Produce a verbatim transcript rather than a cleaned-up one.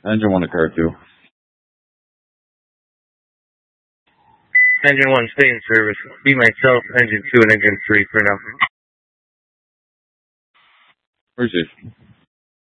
Engine one to car two. Engine one, stay in service. Be myself, engine two, and engine three for now. Appreciate you.